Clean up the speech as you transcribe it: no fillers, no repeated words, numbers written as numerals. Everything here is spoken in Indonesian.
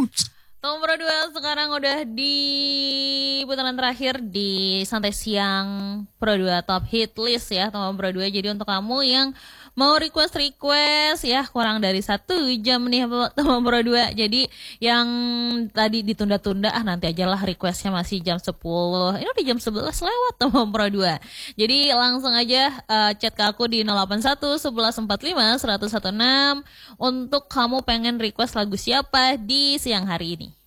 Nomor Pro 2 sekarang udah di putaran terakhir di Santai Siang Pro 2 Top Hit List ya, Nomor Pro 2. Jadi untuk kamu yang mau request ya, kurang dari 1 jam nih Nomor Pro 2. Jadi yang tadi ditunda-tunda, nanti aja lah requestnya masih jam 10. Ini udah jam 11 lewat Nomor Pro 2. Jadi langsung aja chat ke aku di 081 11 45 116 untuk kamu pengen request lagu siapa di siang hari ini.